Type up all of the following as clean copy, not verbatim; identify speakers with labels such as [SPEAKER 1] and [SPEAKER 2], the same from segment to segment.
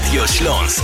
[SPEAKER 1] Radio Śląsk.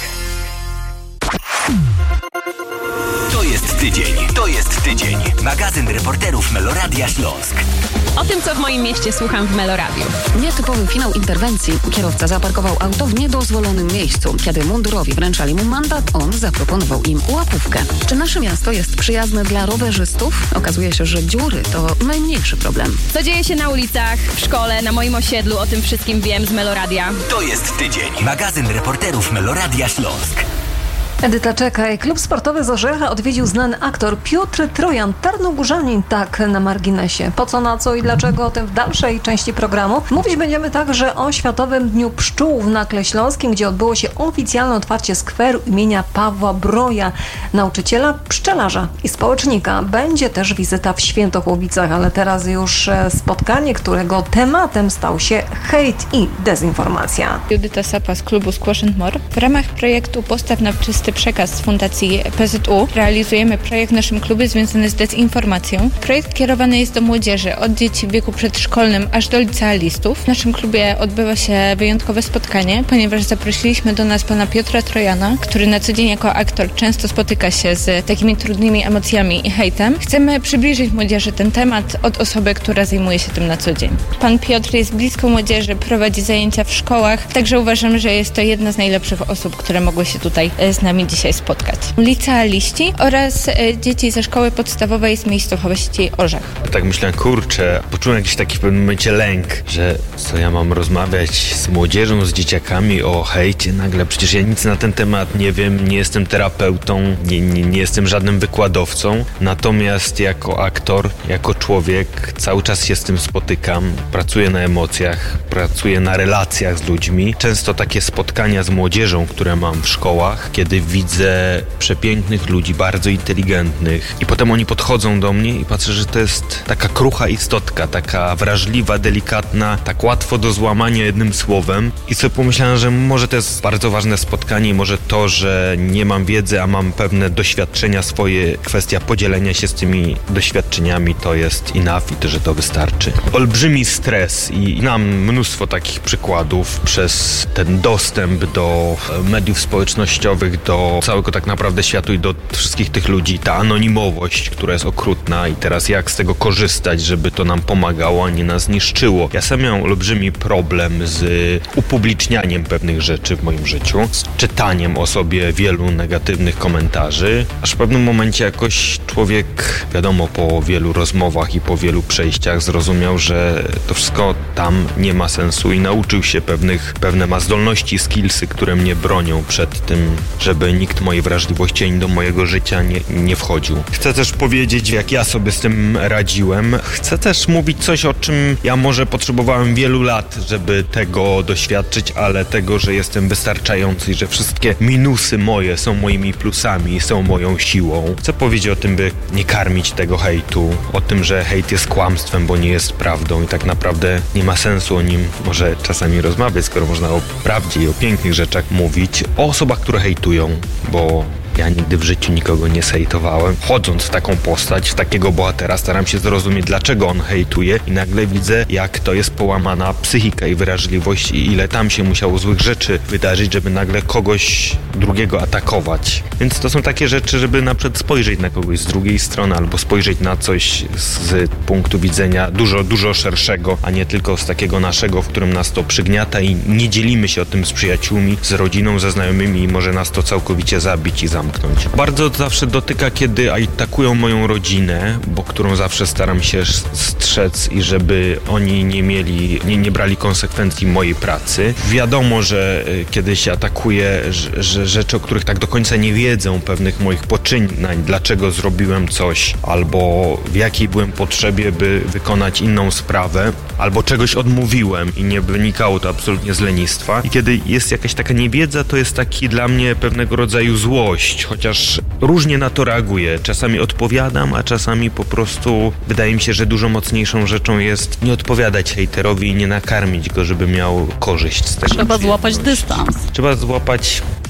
[SPEAKER 1] To jest tydzień. Magazyn reporterów Meloradia Śląsk.
[SPEAKER 2] O tym, co w moim mieście słucham w Meloradiu.
[SPEAKER 3] Nietypowy finał interwencji. Kierowca zaparkował auto w niedozwolonym miejscu. Kiedy mundurowi wręczali mu mandat, on zaproponował im łapówkę. Czy nasze miasto jest przyjazne dla rowerzystów? Okazuje się, że dziury to najmniejszy problem.
[SPEAKER 2] Co dzieje się na ulicach, w szkole, na moim osiedlu, o tym wszystkim wiem z Meloradia.
[SPEAKER 1] To jest tydzień. Magazyn reporterów Meloradia Śląsk.
[SPEAKER 4] Edyta Czekaj. Klub sportowy z Orzecha odwiedził znany aktor Piotr Trojan, Tarnogórzanin, tak na marginesie. Po co, na co i dlaczego, o tym w dalszej części programu. Mówić będziemy także o Światowym Dniu Pszczół w Nakle Śląskim, gdzie odbyło się oficjalne otwarcie skweru imienia Pawła Broja, nauczyciela, pszczelarza i społecznika. Będzie też wizyta w Świętochłowicach, ale teraz już spotkanie, którego tematem stał się hejt i dezinformacja.
[SPEAKER 5] Judyta Sapa z klubu Squash & More. W ramach projektu Postaw na czysty przekaz z Fundacji PZU realizujemy projekt w naszym klubie związany z dezinformacją. Projekt kierowany jest do młodzieży, od dzieci w wieku przedszkolnym aż do licealistów. W naszym klubie odbywa się wyjątkowe spotkanie, ponieważ zaprosiliśmy do nas pana Piotra Trojana, który na co dzień jako aktor często spotyka się z takimi trudnymi emocjami i hejtem. Chcemy przybliżyć młodzieży ten temat od osoby, która zajmuje się tym na co dzień. Pan Piotr jest blisko młodzieży, prowadzi zajęcia w szkołach, także uważam, że jest to jedna z najlepszych osób, które mogły się tutaj z nami dzisiaj spotkać. Licealiści oraz dzieci ze szkoły podstawowej z miejscowości Orzech.
[SPEAKER 6] Tak myślałem, kurczę, poczułem jakiś taki w pewnym momencie lęk, że co ja mam rozmawiać z młodzieżą, z dzieciakami o hejcie nagle, przecież ja nic na ten temat nie wiem, nie jestem terapeutą, nie jestem żadnym wykładowcą, natomiast jako aktor, jako człowiek cały czas się z tym spotykam, pracuję na emocjach, pracuję na relacjach z ludźmi. Często takie spotkania z młodzieżą, które mam w szkołach, kiedy widzę przepięknych ludzi, bardzo inteligentnych i potem oni podchodzą do mnie i patrzę, że to jest taka krucha istotka, taka wrażliwa, delikatna, tak łatwo do złamania jednym słowem i sobie pomyślałem, że może to jest bardzo ważne spotkanie i może to, że nie mam wiedzy, a mam pewne doświadczenia swoje, kwestia podzielenia się z tymi doświadczeniami to jest enough i to, że to wystarczy. Olbrzymi stres i mam mnóstwo takich przykładów przez ten dostęp do mediów społecznościowych, do całego tak naprawdę światu i do wszystkich tych ludzi, ta anonimowość, która jest okrutna i teraz jak z tego korzystać, żeby to nam pomagało, a nie nas niszczyło. Ja sam miałem olbrzymi problem z upublicznianiem pewnych rzeczy w moim życiu, z czytaniem o sobie wielu negatywnych komentarzy, aż w pewnym momencie jakoś człowiek, wiadomo, po wielu rozmowach i po wielu przejściach zrozumiał, że to wszystko tam nie ma sensu i nauczył się pewne ma zdolności, skillsy, które mnie bronią przed tym, żeby nikt mojej wrażliwości ani do mojego życia nie wchodził. Chcę też powiedzieć, jak ja sobie z tym radziłem. Chcę też mówić coś, o czym ja może potrzebowałem wielu lat, żeby tego doświadczyć, ale tego, że jestem wystarczający i że wszystkie minusy moje są moimi plusami, są moją siłą. Chcę powiedzieć o tym, by nie karmić tego hejtu, o tym, że hejt jest kłamstwem, bo nie jest prawdą i tak naprawdę nie ma sensu o nim może czasami rozmawiać, skoro można o prawdzie i o pięknych rzeczach mówić, o osobach, które hejtują, bo ja nigdy w życiu nikogo nie zhejtowałem. Wchodząc w taką postać, w takiego bohatera, staram się zrozumieć, dlaczego on hejtuje i nagle widzę, jak to jest połamana psychika i wrażliwość i ile tam się musiało złych rzeczy wydarzyć, żeby nagle kogoś drugiego atakować. Więc to są takie rzeczy, żeby na przykład spojrzeć na kogoś z drugiej strony albo spojrzeć na coś z punktu widzenia dużo szerszego, a nie tylko z takiego naszego, w którym nas to przygniata i nie dzielimy się o tym z przyjaciółmi, z rodziną, ze znajomymi i może nas to całkowicie zabić i zamknąć. Bardzo zawsze dotyka, kiedy atakują moją rodzinę, bo którą zawsze staram się strzec i żeby oni nie brali konsekwencji mojej pracy. Wiadomo, że kiedy się atakuje że rzeczy, o których tak do końca nie wiedzą, pewnych moich poczynań, dlaczego zrobiłem coś, albo w jakiej byłem potrzebie, by wykonać inną sprawę, albo czegoś odmówiłem i nie wynikało to absolutnie z lenistwa. I kiedy jest jakaś taka niewiedza, to jest taki dla mnie pewnego rodzaju złość, chociaż różnie na to reaguję. Czasami odpowiadam, a czasami po prostu wydaje mi się, że dużo mocniejszą rzeczą jest nie odpowiadać hejterowi i nie nakarmić go, żeby miał korzyść z tego.
[SPEAKER 7] Trzeba złapać dystans.
[SPEAKER 6] Trzeba złapać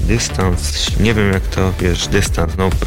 [SPEAKER 6] dystans, nie wiem jak to, dystans,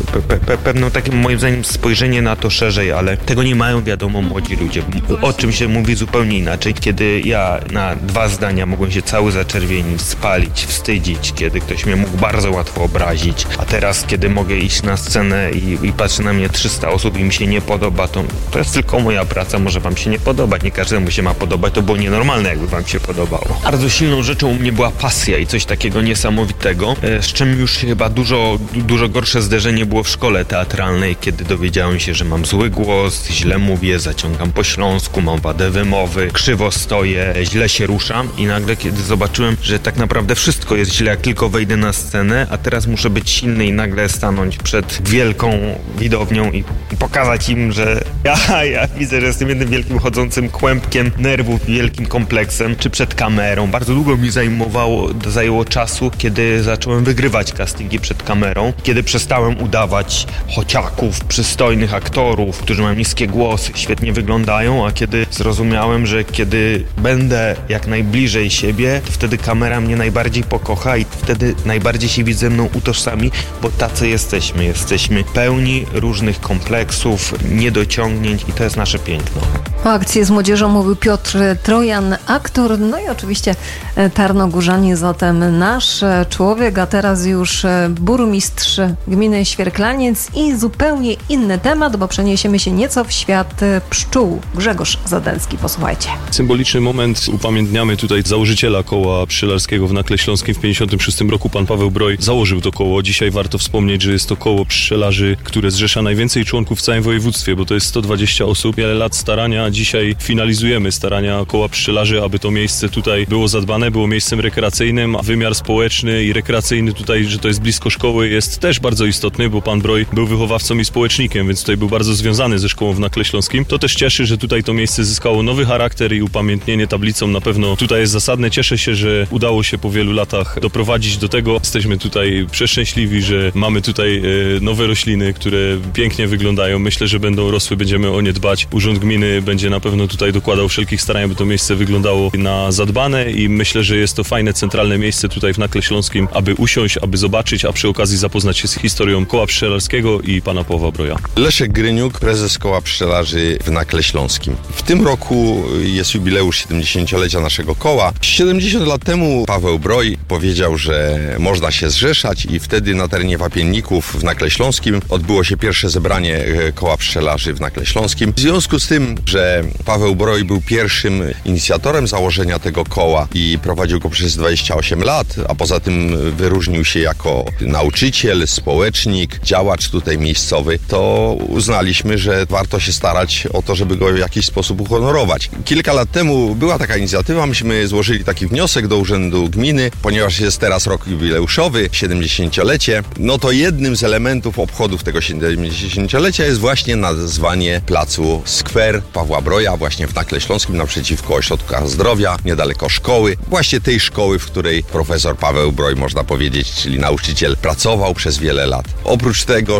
[SPEAKER 6] pewną takim moim zdaniem spojrzenie na to szerzej, ale tego nie mają, wiadomo, młodzi ludzie. O czym się mówi zupełnie inaczej. Kiedy ja na 2 zdania mogłem się cały zaczerwienić, spalić, wstydzić, kiedy ktoś mnie mógł bardzo łatwo obrazić, a teraz, kiedy mogę iść na scenę i patrzy na mnie 300 osób i mi się nie podoba, to jest tylko moja praca, może wam się nie podobać, nie każdemu się ma podobać, to było nienormalne, jakby wam się podobało. Bardzo silną rzeczą u mnie była pasja i coś takiego niesamowitego, z czym już chyba dużo gorsze zderzenie było w szkole teatralnej, kiedy dowiedziałem się, że mam zły głos, źle mówię, zaciągam po śląsku, mam wadę wymowy, krzywo stoję, źle się ruszam i nagle, kiedy zobaczyłem, że tak naprawdę wszystko jest źle, jak tylko wejdę na scenę, a teraz muszę być silny i nagle stanąć przed wielką widownią i pokazać im, że ja widzę, że jestem jednym wielkim chodzącym kłębkiem nerwów, wielkim kompleksem, czy przed kamerą. Bardzo długo mi zajęło czasu, kiedy zacząłem wygrywać castingi przed kamerą, kiedy przestałem udawać chociaków, przystojnych aktorów, którzy mają niskie głosy, świetnie wyglądają, a kiedy zrozumiałem, że kiedy będę jak najbliżej siebie, to wtedy kamera mnie najbardziej pokocha i wtedy najbardziej się widz ze mną utożsami, bo tacy jesteśmy. Jesteśmy pełni różnych kompleksów, niedociągnięć i to jest nasze piękno.
[SPEAKER 4] O akcji z młodzieżą mówił Piotr Trojan, aktor, no i oczywiście Tarnogórzanin, zatem nasz człowiek, a teraz już burmistrz gminy Świerklaniec i zupełnie inny temat, bo przeniesiemy się nieco w świat pszczół. Grzegorz Zadelski, posłuchajcie.
[SPEAKER 7] Symboliczny moment, upamiętniamy tutaj założyciela koła pszczelarskiego w Nakle Śląskim. W 1956 roku pan Paweł Broj założył to koło. Dzisiaj warto wspomnieć, że jest to koło pszczelarzy, które zrzesza najwięcej członków w całym województwie, bo to jest 120 osób. Wiele lat starania, dzisiaj finalizujemy starania koła pszczelarzy, aby to miejsce tutaj było zadbane, było miejscem rekreacyjnym, a wymiar społeczny i rekreacyjny tutaj, że to jest blisko szkoły, jest też bardzo istotny, bo pan Broj był wychowawcą i społecznikiem, więc tutaj był bardzo związany ze szkołą w Nakle Śląskim. To też cieszy, że tutaj to miejsce zyskało nowy charakter i upamiętnienie tablicą na pewno tutaj jest zasadne. Cieszę się, że udało się po wielu latach doprowadzić do tego. Jesteśmy tutaj przeszczęśliwi, że mamy tutaj nowe rośliny, które pięknie wyglądają. Myślę, że będą rosły, będziemy o nie dbać. Urząd Gminy będzie na pewno tutaj dokładał wszelkich starań, aby to miejsce wyglądało na zadbane i myślę, że jest to fajne, centralne miejsce tutaj w Nakle Śląskim, aby usiąść, aby zobaczyć, a przy okazji zapoznać się z historią koła pszczelarskiego i pana Pawła Broja.
[SPEAKER 8] Leszek Gryniuk, prezes koła pszczelarzy w Nakle Śląskim. W tym roku jest jubileusz 70-lecia naszego koła. 70 lat temu Paweł Broj powiedział, że można się zrzeszać i wtedy na terenie Wapienników w Nakle Śląskim odbyło się pierwsze zebranie koła pszczelarzy w Nakle Śląskim. W związku z tym, że Paweł Broj był pierwszym inicjatorem założenia tego koła i prowadził go przez 28 lat, a poza tym wyróżnił się jako nauczyciel, społecznik, działacz tutaj miejscowy, to uznaliśmy, że warto się starać o to, żeby go w jakiś sposób uhonorować. Kilka lat temu była taka inicjatywa, myśmy złożyli taki wniosek do Urzędu Gminy, ponieważ jest teraz rok jubileuszowy, 70-lecie, no to jednym z elementów obchodów tego 70-lecia jest właśnie nazwanie placu Skwer Pawła Broja, właśnie w Nakle Śląskim, naprzeciwko Ośrodka Zdrowia, niedaleko szkoły, właśnie tej szkoły, w której profesor Paweł Broj, można powiedzieć, czyli nauczyciel, pracował przez wiele lat. Oprócz tego,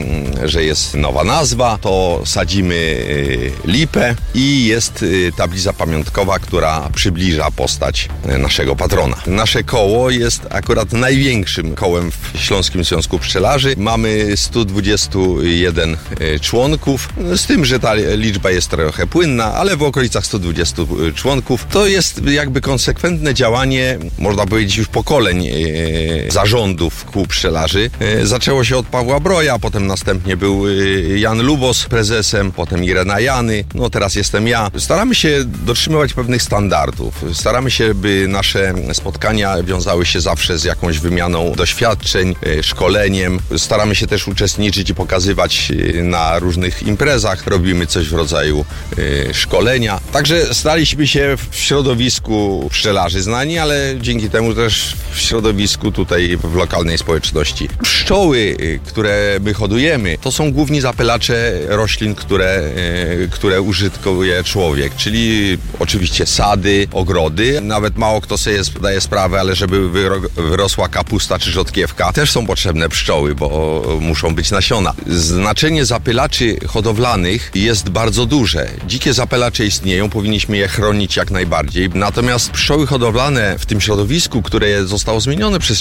[SPEAKER 8] że jest nowa nazwa, to sadzimy lipę i jest tablica pamiątkowa, która przybliża postać naszego patrona. Nasze koło jest akurat największym kołem w Śląskim Związku Pszczelarzy. Mamy 121 członków, z tym, że ta liczba jest trochę płynna, ale w okolicach 120 członków. To jest jakby konsekwentne działanie, można powiedzieć, już pokoleń zarządów kół pszczelarzy. Zaczęło się od Pawła Broja, potem następnie był Jan Lubos prezesem, potem Irena Jany, no teraz jestem ja. Staramy się dotrzymywać pewnych standardów. Staramy się, by nasze spotkania wiązały się zawsze z jakąś wymianą doświadczeń, szkoleniem. Staramy się też uczestniczyć i pokazywać na różnych imprezach. Robimy coś w rodzaju szkolenia. Także staliśmy się w środowisku pszczelarzy znani, ale dzięki temu też w środowisku tutaj w lokalnej społeczności. Pszczoły, które my hodujemy, to są głównie zapylacze roślin, które użytkuje człowiek, czyli oczywiście sady, ogrody. Nawet mało kto sobie zdaje sprawę, ale żeby wyrosła kapusta czy rzodkiewka, też są potrzebne pszczoły, bo muszą być nasiona. Znaczenie zapylaczy hodowlanych jest bardzo duże. Dzikie zapylacze istnieją, powinniśmy je chronić jak najbardziej. Natomiast pszczoły hodowlane w tym środowisku, które zostało zmienione przez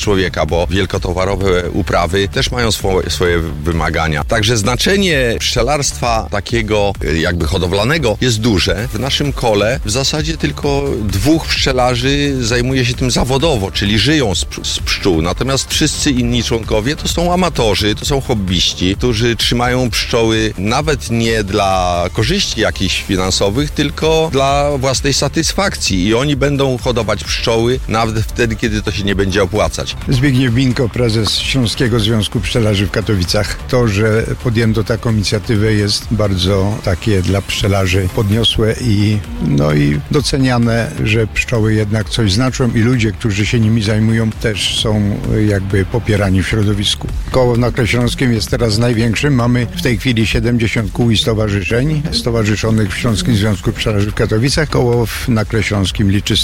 [SPEAKER 8] człowieka, bo wielkotowarowe uprawy też mają swoje wymagania. Także znaczenie pszczelarstwa takiego jakby hodowlanego jest duże. W naszym kole w zasadzie tylko 2 pszczelarzy zajmuje się tym zawodowo, czyli żyją z pszczół. Natomiast wszyscy inni członkowie to są amatorzy, to są hobbyści, którzy trzymają pszczoły nawet nie dla korzyści jakichś finansowych, tylko dla własnej satysfakcji i oni będą hodować pszczoły nawet wtedy, kiedy to się nie będzie opłacać.
[SPEAKER 9] Zbigniew Binko, prezes Śląskiego Związku Pszczelarzy w Katowicach. To, że podjęto taką inicjatywę, jest bardzo takie dla pszczelarzy podniosłe i doceniane, że pszczoły jednak coś znaczą i ludzie, którzy się nimi zajmują, też są jakby popierani w środowisku. Koło w Nakle Śląskim jest teraz największym. Mamy w tej chwili 70 kół i stowarzyszeń stowarzyszonych w Śląskim Związku Pszczelarzy w Katowicach. Koło w Nakle Śląskim liczy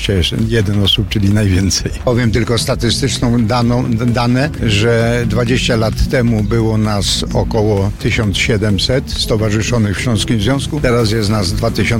[SPEAKER 9] 121 osób, czyli najwięcej. Powiem tylko statystyczną dane, że 20 lat temu było nas około 1700 stowarzyszonych w Śląskim Związku. Teraz jest nas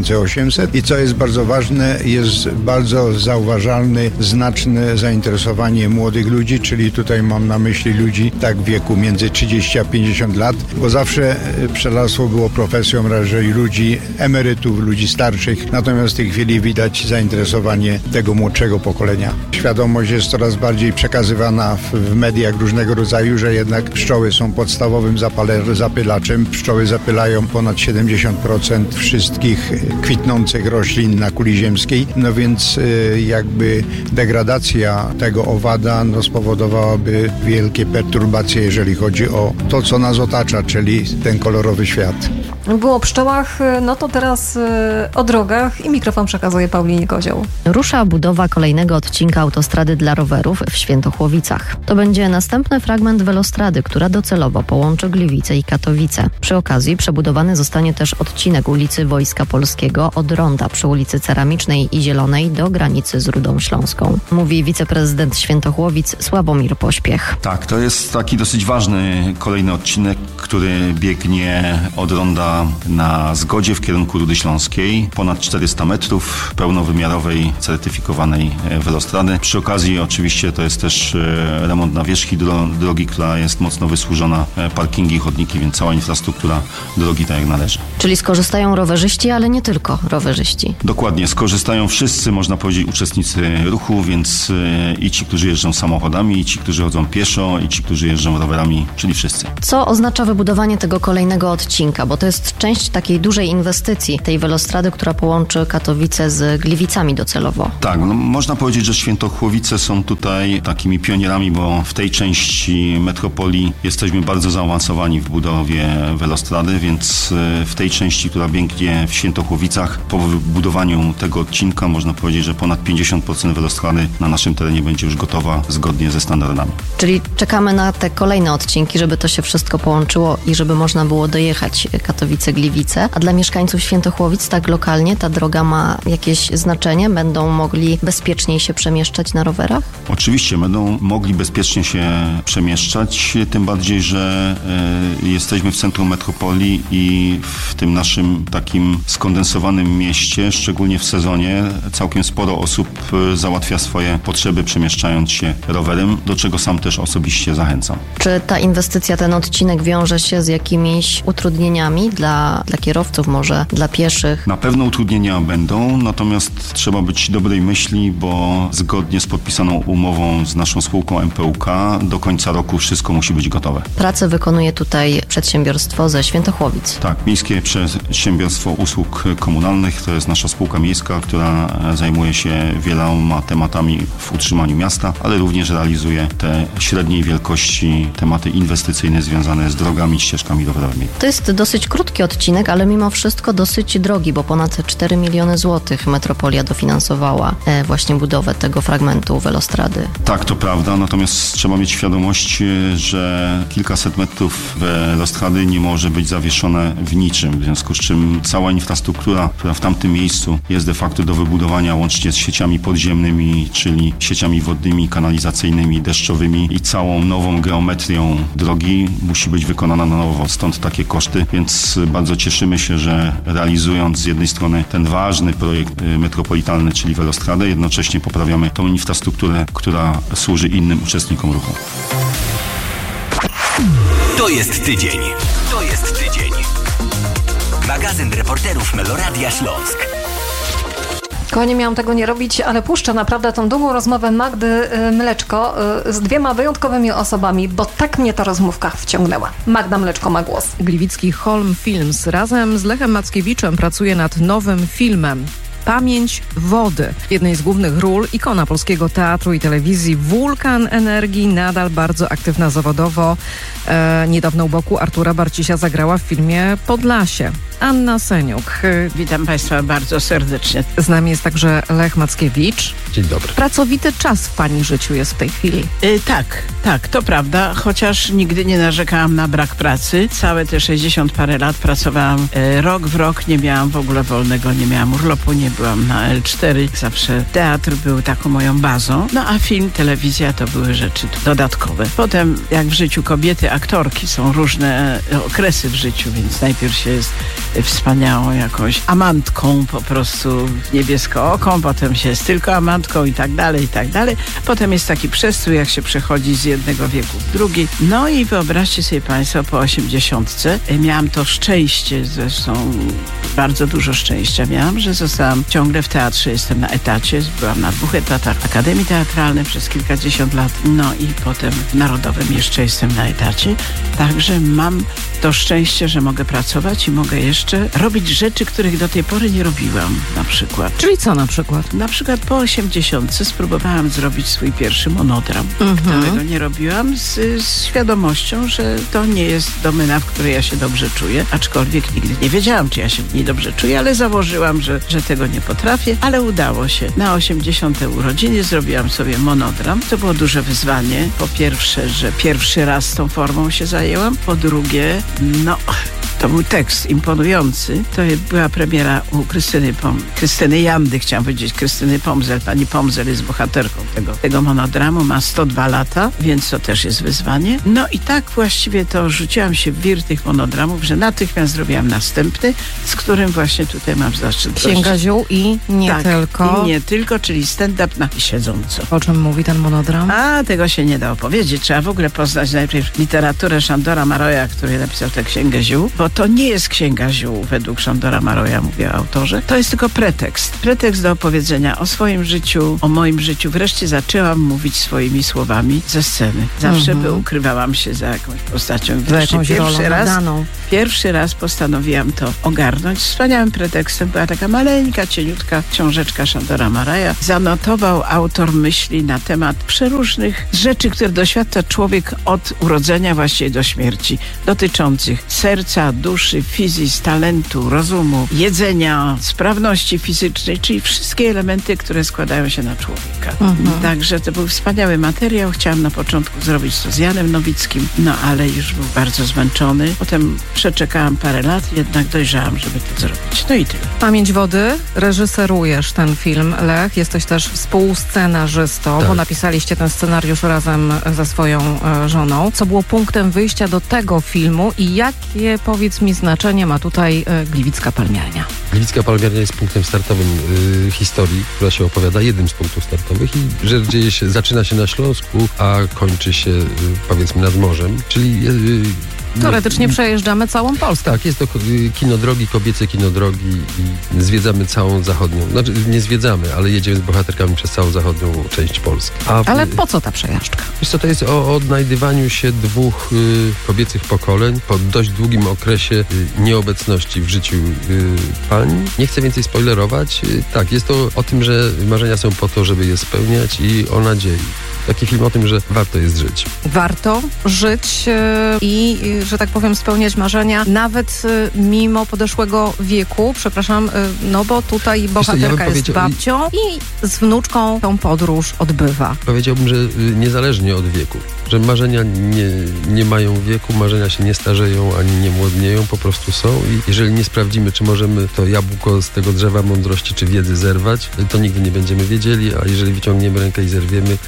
[SPEAKER 9] 2800 i co jest bardzo ważne, jest bardzo zauważalne, znaczne zainteresowanie młodych ludzi, czyli tutaj mam na myśli ludzi tak w wieku między 30 a 50 lat, bo zawsze pszczelarstwo było profesją raczej ludzi emerytów, ludzi starszych, natomiast w tej chwili widać zainteresowanie tego młodszego pokolenia. Świadomość jest coraz bardziej przekazywana w mediach różnego rodzaju, że jednak pszczoły są podstawowym zapylaczem. Pszczoły zapylają ponad 70% wszystkich kwitnących roślin na kuli ziemskiej, no więc jakby degradacja tego owada spowodowałaby wielkie perturbacje, jeżeli chodzi o to, co nas otacza, czyli ten kolorowy świat.
[SPEAKER 4] Było o pszczołach, no to teraz o drogach i mikrofon przekazuje Paulinie Kozioł.
[SPEAKER 10] Rusza budowa kolejnego odcinka autostrady dla rowerów w Świętochłowicach. To będzie następny fragment welostrady, która docelowo połączy Gliwice i Katowice. Przy okazji przebudowany zostanie też odcinek ulicy Wojska Polskiego od ronda przy ulicy Ceramicznej i Zielonej do granicy z Rudą Śląską. Mówi wiceprezydent Świętochłowic Sławomir Pośpiech.
[SPEAKER 11] Tak, to jest taki dosyć ważny kolejny odcinek, który biegnie od ronda na Zgodzie w kierunku Rudy Śląskiej. Ponad 400 metrów pełnowymiarowej, certyfikowanej welostrady. Przy okazji oczywiście to jest też remont nawierzchni drogi, która jest mocno wysłużona, parkingi i chodniki, więc cała infrastruktura drogi tak jak należy.
[SPEAKER 10] Czyli skorzystają rowerzyści, ale nie tylko rowerzyści.
[SPEAKER 11] Dokładnie, skorzystają wszyscy, można powiedzieć, uczestnicy ruchu, więc i ci, którzy jeżdżą samochodami, i ci, którzy chodzą pieszo, i ci, którzy jeżdżą rowerami, czyli wszyscy.
[SPEAKER 10] Co oznacza wybudowanie tego kolejnego odcinka? Bo to jest część takiej dużej inwestycji, tej welostrady, która połączy Katowice z Gliwicami docelowo.
[SPEAKER 11] Tak, no, można powiedzieć, że Świętochłowice są tutaj takimi pionierami, bo w tej części metropolii jesteśmy bardzo zaawansowani w budowie welostrady, więc w tej części, która biegnie w Świętochłowicach, po wybudowaniu tego odcinka można powiedzieć, że ponad 50% welostrady na naszym terenie będzie już gotowa zgodnie ze standardami.
[SPEAKER 10] Czyli czekamy na te kolejne odcinki, żeby to się wszystko połączyło i żeby można było dojechać Katowice-Gliwice. A dla mieszkańców Świętochłowic tak lokalnie ta droga ma jakieś znaczenie? Będą mogli bezpieczniej się przemieszczać na rowerach?
[SPEAKER 11] Oczywiście będą mogli bezpiecznie się przemieszczać, tym bardziej, że jesteśmy w centrum metropolii i w tym naszym takim skondensowanym mieście, szczególnie w sezonie, całkiem sporo osób załatwia swoje potrzeby przemieszczając się rowerem, do czego sam też osobiście zachęcam.
[SPEAKER 10] Czy ta inwestycja, ten odcinek wiąże się z jakimiś utrudnieniami dla kierowców, może dla pieszych?
[SPEAKER 11] Na pewno utrudnienia będą, natomiast trzeba być dobrej myśli, bo zgodnie z podpisaną umową z naszą spółką MPUK do końca roku wszystko musi być gotowe.
[SPEAKER 10] Pracę wykonuje tutaj przedsiębiorstwo ze Świętochłowic.
[SPEAKER 11] Tak, Miejskie Przedsiębiorstwo Usług Komunalnych to jest nasza spółka miejska, która zajmuje się wieloma tematami w utrzymaniu miasta, ale również realizuje te średniej wielkości tematy inwestycyjne związane z drogami, ścieżkami rowerowymi.
[SPEAKER 10] To jest dosyć krótki odcinek, ale mimo wszystko dosyć drogi, bo ponad 4 miliony złotych metropolia dofinansowała właśnie budowę tego fragmentu welostrady.
[SPEAKER 11] Tak, to prawda, natomiast trzeba mieć świadomość, że kilkaset metrów welostrady nie może być zawieszone w niczym, w związku z czym cała infrastruktura, która w tamtym miejscu jest de facto do wybudowania łącznie z sieciami podziemnymi, czyli sieciami wodnymi, kanalizacyjnymi, deszczowymi i całą nową geometrią drogi musi być wykonana na nowo, stąd takie koszty, więc bardzo cieszymy się, że realizując z jednej strony ten ważny projekt metropolitalny, czyli welostradę, jednocześnie poprawiamy tą infrastrukturę, która która służy innym uczestnikom ruchu.
[SPEAKER 1] To jest tydzień. To jest tydzień. Magazyn reporterów Meloradia Śląsk.
[SPEAKER 4] Kochani, miałam tego nie robić, ale puszczę naprawdę tą długą rozmowę Magdy Mleczko z 2 wyjątkowymi osobami, bo tak mnie ta rozmówka wciągnęła. Magda Mleczko ma głos.
[SPEAKER 12] Gliwicki Holm Films razem z Lechem Mackiewiczem pracuje nad nowym filmem Pamięć wody. W jednej z głównych ról ikona polskiego teatru i telewizji, wulkan energii, nadal bardzo aktywna zawodowo. Niedawno u boku Artura Barcisia zagrała w filmie Podlasie. Anna Seniuk.
[SPEAKER 13] Witam Państwa bardzo serdecznie.
[SPEAKER 12] Z nami jest także Lech Mackiewicz.
[SPEAKER 14] Dzień dobry.
[SPEAKER 12] Pracowity czas w Pani życiu jest w tej chwili.
[SPEAKER 13] Tak, to prawda, chociaż nigdy nie narzekałam na brak pracy. Całe te 60 parę lat pracowałam rok w rok, nie miałam w ogóle wolnego, nie miałam urlopu, nie byłam na L4. Zawsze teatr był taką moją bazą, no a film, telewizja to były rzeczy dodatkowe. Potem, jak w życiu kobiety, aktorki, są różne okresy w życiu, więc najpierw się jest wspaniałą jakąś amantką, po prostu niebieskooką, potem się jest tylko amantką i tak dalej, i tak dalej. Potem jest taki przestój, jak się przechodzi z jednego wieku w drugi. No i wyobraźcie sobie Państwo, po 80 miałam to szczęście, zresztą bardzo dużo szczęścia miałam, że zostałam ciągle w teatrze, jestem na etacie, byłam na 2 etatach Akademii Teatralnej przez kilkadziesiąt lat, no i potem w Narodowym jeszcze jestem na etacie, także mam to szczęście, że mogę pracować i mogę jeszcze robić rzeczy, których do tej pory nie robiłam, na przykład.
[SPEAKER 12] Czyli co na przykład?
[SPEAKER 13] Na przykład po 80 spróbowałam zrobić swój pierwszy monodram, którego nie robiłam z świadomością, że to nie jest domena, w której ja się dobrze czuję, aczkolwiek nigdy nie wiedziałam, czy ja się w niej dobrze czuję, ale założyłam, że tego nie potrafię, ale udało się. Na 80. urodziny zrobiłam sobie monodram. To było duże wyzwanie. Po pierwsze, że pierwszy raz tą formą się zajęłam. Po drugie, to był tekst imponujący. To była premiera u Krystyny Jandy, chciałam powiedzieć, Krystyny Pomzel. Pani Pomzel jest bohaterką tego monodramu, ma 102 lata, więc to też jest wyzwanie. No i tak właściwie to rzuciłam się w wir tych monodramów, że natychmiast zrobiłam następny, z którym właśnie tutaj mam zaszczyt.
[SPEAKER 12] Księga Ziół i nie tylko.
[SPEAKER 13] I nie tylko, czyli stand-up na siedząco.
[SPEAKER 12] O czym mówi ten monodram?
[SPEAKER 13] Tego się nie da opowiedzieć. Trzeba w ogóle poznać najpierw literaturę Szandora Maroja, który napisał tę Księgę Ziół, bo to nie jest Księga Ziół według Szandora Maroja, mówię o autorze. To jest tylko pretekst. Pretekst do opowiedzenia o swoim życiu, o moim życiu. Wreszcie zaczęłam mówić swoimi słowami ze sceny. Zawsze ukrywałam się za jakąś postacią. Wreszcie pierwszy raz postanowiłam to ogarnąć. Wspaniałym pretekstem była taka maleńka, cieniutka książeczka Szandora Maroja. Zanotował autor myśli na temat przeróżnych rzeczy, które doświadcza człowiek od urodzenia właściwie do śmierci, dotyczących serca, duszy, fizis, talentu, rozumu, jedzenia, sprawności fizycznej, czyli wszystkie elementy, które składają się na człowieka. Także to był wspaniały materiał. Chciałam na początku zrobić to z Janem Nowickim, ale już był bardzo zmęczony. Potem przeczekałam parę lat, jednak dojrzałam, żeby to zrobić. No i tyle.
[SPEAKER 12] Pamięć wody. Reżyserujesz ten film, Lech. Jesteś też współscenarzystą, bo napisaliście ten scenariusz razem ze swoją żoną. Co było punktem wyjścia do tego filmu i jakie, powiedz mi, znaczenie ma tutaj Gliwicka Palmiarnia?
[SPEAKER 14] Gliwicka Palmiarnia jest punktem startowym historii, która się opowiada, jednym z punktów startowych i że zaczyna się na Śląsku, a kończy się powiedzmy nad morzem, czyli
[SPEAKER 12] teoretycznie przejeżdżamy całą Polskę.
[SPEAKER 14] Tak, jest to kinodrogi, kobiece kinodrogi i zwiedzamy całą zachodnią. Znaczy nie zwiedzamy, ale jedziemy z bohaterkami przez całą zachodnią część Polski.
[SPEAKER 12] Ale po co ta przejażdżka?
[SPEAKER 14] Wiesz co, to jest o odnajdywaniu się 2 kobiecych pokoleń po dość długim okresie nieobecności w życiu pań. Nie chcę więcej spoilerować. Tak, jest to o tym, że marzenia są po to, żeby je spełniać i o nadziei. Taki film o tym, że warto jest żyć.
[SPEAKER 12] Warto żyć i, że tak powiem, spełniać marzenia, nawet mimo podeszłego wieku. Przepraszam, bo tutaj bohaterka jest babcią i z wnuczką tą podróż odbywa.
[SPEAKER 14] Powiedziałbym, że niezależnie od wieku. Że marzenia nie mają wieku, marzenia się nie starzeją ani nie młodnieją, po prostu są i jeżeli nie sprawdzimy, czy możemy to jabłko z tego drzewa mądrości czy wiedzy zerwać, to nigdy nie będziemy wiedzieli, a jeżeli wyciągniemy rękę i zerwiemy, dowiemy się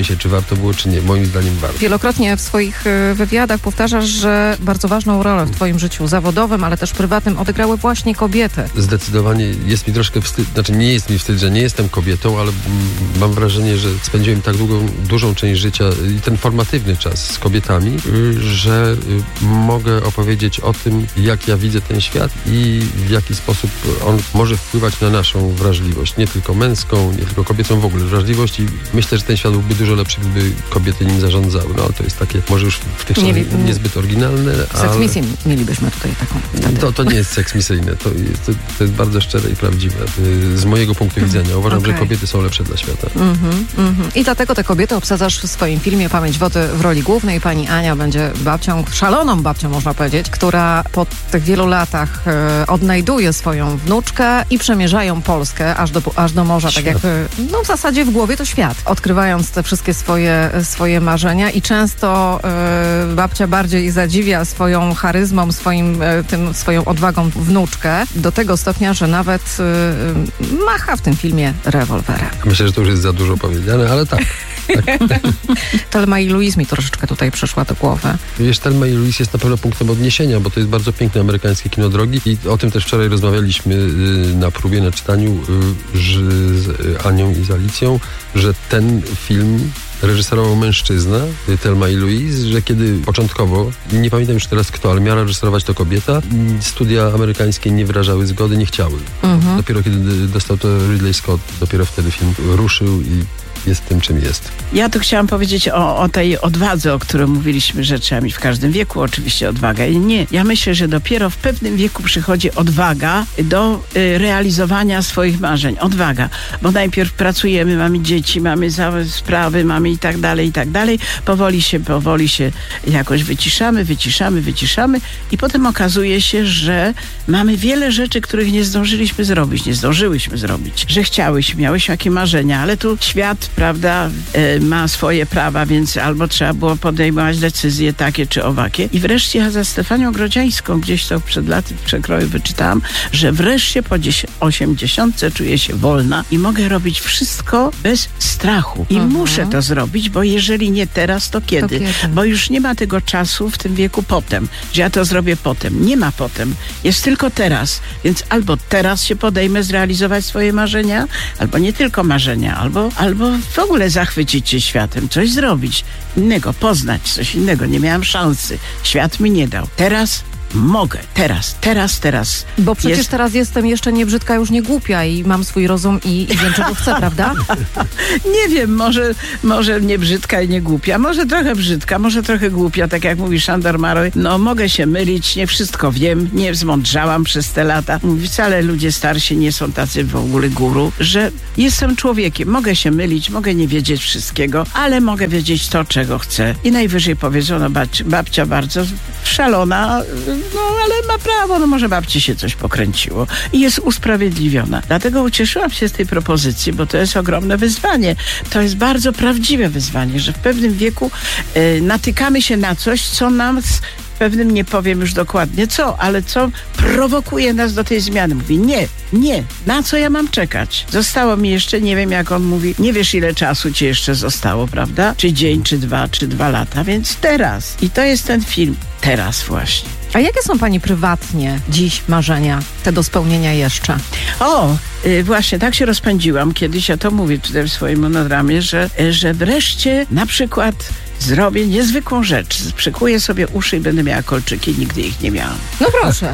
[SPEAKER 14] się, czy warto było, czy nie. Moim zdaniem warto.
[SPEAKER 12] Wielokrotnie w swoich wywiadach powtarzasz, że bardzo ważną rolę w twoim życiu zawodowym, ale też prywatnym odegrały właśnie kobiety.
[SPEAKER 14] Zdecydowanie jest mi troszkę wstyd, znaczy nie jest mi wstyd, że nie jestem kobietą, ale mam wrażenie, że spędziłem tak dużą część życia i ten formatywny czas z kobietami, że mogę opowiedzieć o tym, jak ja widzę ten świat i w jaki sposób on może wpływać na naszą wrażliwość. Nie tylko męską, nie tylko kobiecą, w ogóle wrażliwość i myślę, że ten świat byłby dużo lepszy, gdyby kobiety nim zarządzały. No ale to jest takie, może już w tych czasach niezbyt oryginalne, ale...
[SPEAKER 12] Seks misję mielibyśmy tutaj taką wtedy.
[SPEAKER 14] To nie jest seks misyjny, to jest bardzo szczere i prawdziwe. Z mojego punktu widzenia. Uważam, że kobiety są lepsze dla świata.
[SPEAKER 12] I dlatego te kobiety obsadzasz w swoim filmie Pamięć wody w roli głównej. Pani Ania będzie babcią, szaloną babcią można powiedzieć, która po tych wielu latach odnajduje swoją wnuczkę i przemierzają Polskę aż do morza. Świat. Tak jak w zasadzie w głowie to świat. Odkrywając te wszystkie swoje marzenia i często babcia bardziej zadziwia swoją charyzmą, swoją odwagą wnuczkę do tego stopnia, że nawet macha w tym filmie rewolwerem.
[SPEAKER 14] Myślę, że to już jest za dużo powiedziane, ale tak.
[SPEAKER 12] Thelma i Louise mi troszeczkę tutaj przyszła do głowy.
[SPEAKER 14] Wiesz, Thelma i Louise jest na pewno punktem odniesienia, bo to jest bardzo piękne amerykańskie kino drogi i o tym też wczoraj rozmawialiśmy na próbie, na czytaniu z Anią i z Alicją, że ten film reżyserował mężczyzna, Thelma i Louise, że kiedy początkowo, nie pamiętam już teraz kto, ale miała reżyserować to kobieta, studia amerykańskie nie wyrażały zgody, nie chciały. Dopiero kiedy dostał to Ridley Scott, dopiero wtedy film ruszył i jest tym, czym jest.
[SPEAKER 13] Ja tu chciałam powiedzieć o tej odwadze, o której mówiliśmy, że trzeba mieć w każdym wieku oczywiście odwagę. Nie, ja myślę, że dopiero w pewnym wieku przychodzi odwaga do realizowania swoich marzeń. Odwaga, bo najpierw pracujemy, mamy dzieci, mamy sprawy, mamy i tak dalej. Powoli się jakoś wyciszamy i potem okazuje się, że mamy wiele rzeczy, których nie zdążyłyśmy zrobić, że miałyśmy jakie marzenia, ale tu świat, prawda, ma swoje prawa, więc albo trzeba było podejmować decyzje takie czy owakie. I wreszcie ja za Stefanią Grodziańską gdzieś to przed laty w przekroju wyczytałam, że wreszcie po 80 czuję się wolna i mogę robić wszystko bez strachu. I muszę to zrobić, bo jeżeli nie teraz, to kiedy? Bo już nie ma tego czasu w tym wieku potem, że ja to zrobię potem. Nie ma potem. Jest tylko teraz. Więc albo teraz się podejmę zrealizować swoje marzenia, albo nie tylko marzenia, albo w ogóle zachwycić się światem, coś zrobić innego, poznać coś innego. Nie miałam szansy. Świat mi nie dał. Teraz mogę. Teraz.
[SPEAKER 12] Bo przecież teraz jestem jeszcze nie brzydka, już nie głupia i mam swój rozum i wiem, czego chcę, prawda?
[SPEAKER 13] Nie wiem, może nie brzydka i nie głupia, może trochę brzydka, może trochę głupia, tak jak mówi Szandor Maroj. No, mogę się mylić, nie wszystko wiem, nie zmądrzałam przez te lata. Wcale ludzie starsi nie są tacy w ogóle guru, że jestem człowiekiem, mogę się mylić, mogę nie wiedzieć wszystkiego, ale mogę wiedzieć to, czego chcę. I najwyżej powiedzą, no babcia bardzo szalona, no ale ma prawo, no może babci się coś pokręciło i jest usprawiedliwiona. Dlatego ucieszyłam się z tej propozycji, bo to jest ogromne wyzwanie. To jest bardzo prawdziwe wyzwanie, że w pewnym wieku natykamy się na coś, co nam pewnym, nie powiem już dokładnie co, ale co prowokuje nas do tej zmiany. Mówi nie, na co ja mam czekać? Zostało mi jeszcze, nie wiem jak on mówi, nie wiesz ile czasu ci jeszcze zostało, prawda? Czy dzień, czy 2 lata, więc teraz. I to jest ten film. Teraz właśnie.
[SPEAKER 12] A jakie są pani prywatnie dziś marzenia, te do spełnienia jeszcze?
[SPEAKER 13] Właśnie tak się rozpędziłam kiedyś, ja to mówię tutaj w swoim monodramie, że wreszcie na przykład zrobię niezwykłą rzecz. Przykuję sobie uszy i będę miała kolczyki, nigdy ich nie miałam.
[SPEAKER 12] No proszę.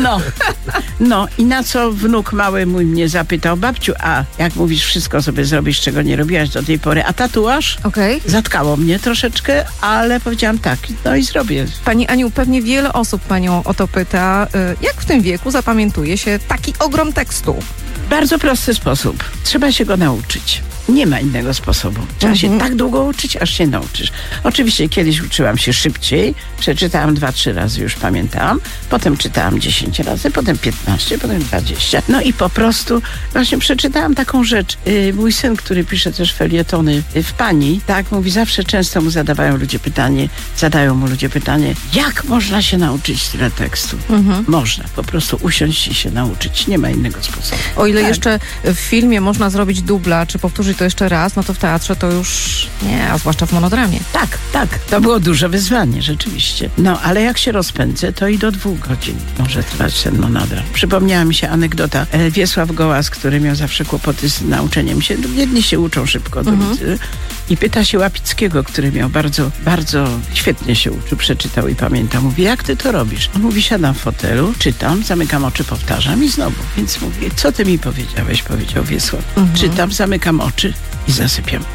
[SPEAKER 13] No i na co wnuk mały mój mnie zapytał, babciu, a jak mówisz, wszystko sobie zrobisz, czego nie robiłaś do tej pory, a tatuaż? Zatkało mnie troszeczkę, ale powiedziałam tak, no i zrobię.
[SPEAKER 12] Pani Aniu, pewnie wiele osób panią o to pyta, jak w tym wieku zapamiętuje się taki ogrom tekstu?
[SPEAKER 13] Bardzo prosty sposób. Trzeba się go nauczyć. Nie ma innego sposobu. Trzeba się tak długo uczyć, aż się nauczysz. Oczywiście kiedyś uczyłam się szybciej. Przeczytałam 2-3 razy, już pamiętałam. Potem czytałam 10 razy, potem 15, potem 20. No i po prostu właśnie przeczytałam taką rzecz. Mój syn, który pisze też felietony w Pani, tak mówi, zawsze często mu zadają mu ludzie pytanie, jak można się nauczyć tyle tekstu? Można po prostu usiąść i się nauczyć. Nie ma innego sposobu.
[SPEAKER 12] O ile jeszcze w filmie można zrobić dubla, czy powtórzyć obejrzeć to jeszcze raz, no to w teatrze to już nie, a zwłaszcza w monodramie.
[SPEAKER 13] Tak, to było duże wyzwanie, rzeczywiście. No, ale jak się rozpędzę, to i do 2 godzin może trwać ten monodram. Przypomniała mi się anegdota. Wiesław Gołas, który miał zawsze kłopoty z nauczeniem się. Jedni się uczą szybko, drudzy. I pyta się Łapickiego, który miał bardzo, bardzo świetnie się uczył, przeczytał i pamięta. Mówi, jak ty to robisz? On mówi, siadam w fotelu, czytam, zamykam oczy, powtarzam i znowu. Więc mówię, co ty mi powiedziałeś? Powiedział Wiesław. Czytam, zamykam oczy i zasypiam.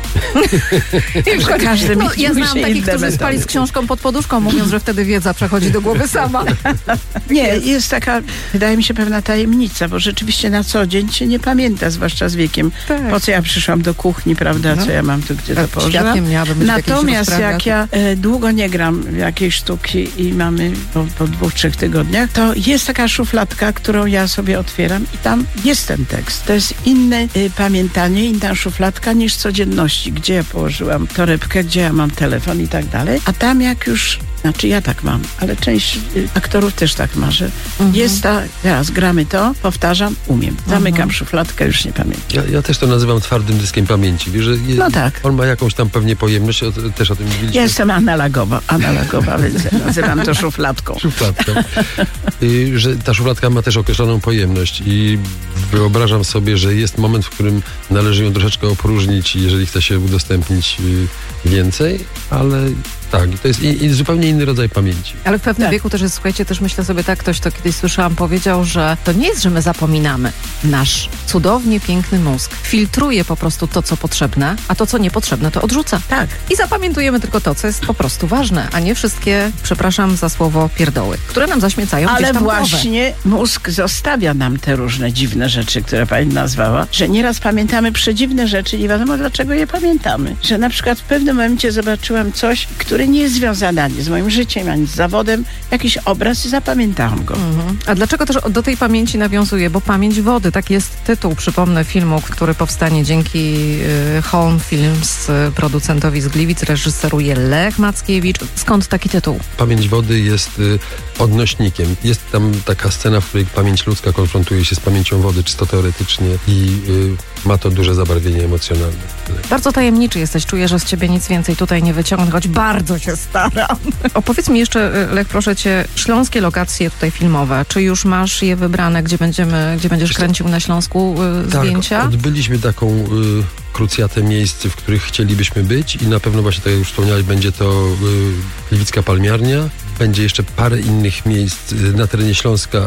[SPEAKER 13] Każdy mi
[SPEAKER 12] ja znam takich, którzy spali z książką pod poduszką, mówiąc, że wtedy wiedza przechodzi do głowy sama.
[SPEAKER 13] Nie, jest taka, wydaje mi się, pewna tajemnica, bo rzeczywiście na co dzień się nie pamięta, zwłaszcza z wiekiem. Tak. Po co ja przyszłam do kuchni, prawda, co ja mam tu, gdzie to położyłam. Natomiast jak ja długo nie gram w jakiejś sztuki i mamy po 2-3 tygodniach, to jest taka szufladka, którą ja sobie otwieram i tam jest ten tekst. To jest inne pamiętanie, inna szufladka niż codzienności, gdzie ja położyłam torebkę, gdzie ja mam telefon i tak dalej. A tam jak już, znaczy ja tak mam, ale część aktorów też tak ma, że jest ta, teraz gramy to, powtarzam, umiem. Zamykam szufladkę, już nie pamiętam.
[SPEAKER 14] Ja też to nazywam twardym dyskiem pamięci. Wiesz, że
[SPEAKER 13] no tak.
[SPEAKER 14] On ma jakąś tam pewnie pojemność, też o tym mówiliśmy.
[SPEAKER 13] Ja jestem analogowa, więc nazywam to szufladką.
[SPEAKER 14] Szufladką. Że ta szufladka ma też określoną pojemność i wyobrażam sobie, że jest moment, w którym należy ją troszeczkę opróżnić, jeżeli chce się udostępnić więcej, ale tak, to jest zupełnie inny rodzaj pamięci.
[SPEAKER 12] Ale w pewnym wieku też jest, słuchajcie, też myślę sobie tak, ktoś to kiedyś słyszałam, powiedział, że to nie jest, że my zapominamy. Nasz cudownie piękny mózg filtruje po prostu to, co potrzebne, a to, co niepotrzebne, to odrzuca.
[SPEAKER 13] Tak.
[SPEAKER 12] I zapamiętujemy tylko to, co jest po prostu ważne, a nie wszystkie, przepraszam za słowo, pierdoły, które nam zaśmiecają gdzieś tam głowę.
[SPEAKER 13] Ale właśnie mózg zostawia nam te różne dziwne rzeczy, które pani nazwała, że nieraz pamiętamy przedziwne rzeczy, nie wiadomo dlaczego je pamiętamy. Że na przykład w pewnym momencie zobaczyłam coś, które nie jest związane ani z moim życiem, ani z zawodem, jakiś obraz i zapamiętałam go.
[SPEAKER 12] A dlaczego też do tej pamięci nawiązuje? Bo pamięć wody, tak jest tytuł, przypomnę, filmu, który powstanie dzięki Home Films, producentowi z Gliwic, reżyseruje Lech Mackiewicz. Skąd taki tytuł?
[SPEAKER 14] Pamięć wody jest odnośnikiem. Jest tam taka scena, w której pamięć ludzka konfrontuje się z pamięcią wody, czysto teoretycznie i ma to duże zabarwienie emocjonalne.
[SPEAKER 12] Bardzo tajemniczy jesteś, czuję, że z ciebie nic więcej tutaj nie wyciągnę, choć bardzo się staram. Opowiedz mi jeszcze, Lech, proszę cię, śląskie lokacje tutaj filmowe. Czy już masz je wybrane, gdzie będziesz kręcił na Śląsku zdjęcia?
[SPEAKER 14] Tak, odbyliśmy taką krucjatę miejsc, w których chcielibyśmy być i na pewno właśnie, tak jak już wspomniałeś, będzie to Gliwicka Palmiarnia. Będzie jeszcze parę innych miejsc na terenie Śląska,